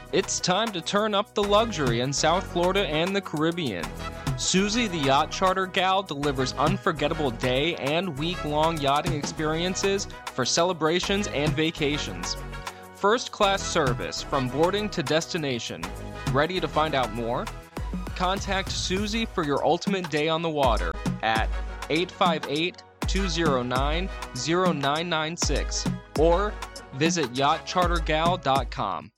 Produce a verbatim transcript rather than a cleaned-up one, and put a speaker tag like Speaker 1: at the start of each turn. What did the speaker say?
Speaker 1: It's time to turn up the luxury in South Florida and the Caribbean. Susie the Yacht Charter Gal delivers unforgettable day and week-long yachting experiences for celebrations and vacations. First-class service from boarding to destination. Ready to find out more? Contact Susie for your ultimate day on the water at eight five eight, two zero nine, zero nine nine six or visit yacht charter gal dot com.